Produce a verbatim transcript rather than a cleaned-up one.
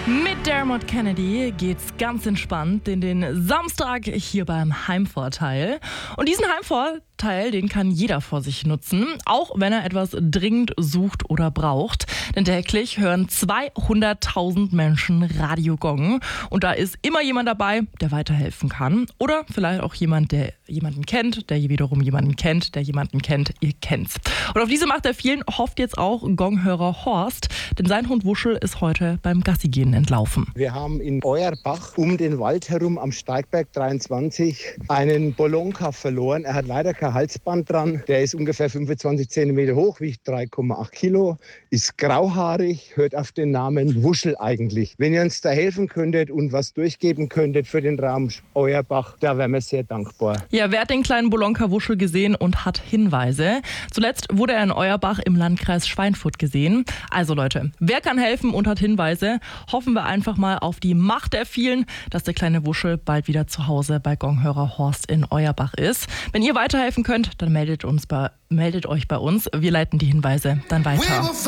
Mit Dermot Kennedy geht's ganz entspannt in den Samstag hier beim Heimvorteil. Und diesen Heimvorteil, den kann jeder vor sich nutzen, auch wenn er etwas dringend sucht oder braucht. Denn täglich hören zweihunderttausend Menschen Radio Gong. Und da ist immer jemand dabei, der weiterhelfen kann. Oder vielleicht auch jemand, der jemanden kennt, der wiederum jemanden kennt, der jemanden kennt, ihr kennt's. Und auf diese Macht der vielen hofft jetzt auch Gonghörer Horst, denn sein Hund Wuschel ist heute beim Gassigehen entlaufen. Wir haben in Euerbach um den Wald herum am Steigberg dreiundzwanzig einen Bolonka verloren. Er hat leider kein Halsband dran. Der ist ungefähr fünfundzwanzig Zentimeter hoch, wiegt drei Komma acht Kilo, ist grauhaarig, hört auf den Namen Wuschel eigentlich. Wenn ihr uns da helfen könntet und was durchgeben könntet für den Raum Euerbach, da wären wir sehr dankbar. Ja, wer hat den kleinen Bolonka Wuschel gesehen und hat Hinweise? Zuletzt wurde er in Euerbach im Landkreis Schweinfurt gesehen. Also Leute, wer kann helfen und hat Hinweise? Hoffen wir einfach mal auf die Macht der vielen, dass der kleine Wuschel bald wieder zu Hause bei Gonghörer Horst in Euerbach ist. Wenn ihr weiterhelfen könnt, dann meldet, uns bei, meldet euch bei uns. Wir leiten die Hinweise dann weiter.